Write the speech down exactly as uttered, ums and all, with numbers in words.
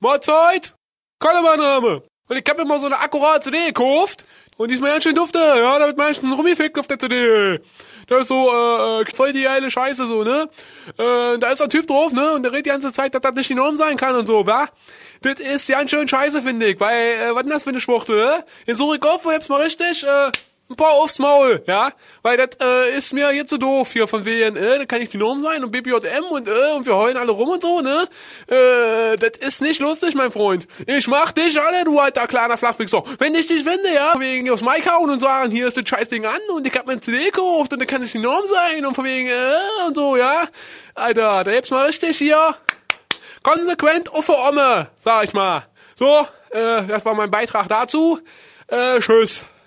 Mahlzeit, Kalle mein Name. Und ich hab mir mal so eine akkurate C D gekauft. Und die ist mir ganz schön dufte. Ja, da wird meistens rumgefickt auf der C D. Das ist so, äh, voll die geile Scheiße, so, ne? Äh, da ist ein Typ drauf, ne? Und der redet die ganze Zeit, dass das nicht die Norm sein kann und so, wa? Das ist ganz schön scheiße, finde ich. Weil, äh, was ist das für eine Schwuchtel, ne? Jetzt suche ich auf und hab's mal richtig, äh, ein paar aufs Maul, ja? Weil das äh, ist mir jetzt so doof hier von wegen, äh, da kann ich die Norm sein und B P J M und äh, und wir heulen alle rum und so, ne? Äh, das ist nicht lustig, mein Freund. Ich mach dich alle, du alter kleiner Flachwichser. Wenn ich dich finde, ja, wegen aufs Mic hauen und sagen, hier ist das Scheißding an und ich hab mir ein C D gekauft und da kann es die Norm sein und von wegen, äh, und so, ja? Alter, da hebst mal richtig hier konsequent auf der Omme, sag ich mal. So, äh, das war mein Beitrag dazu. Äh, tschüss.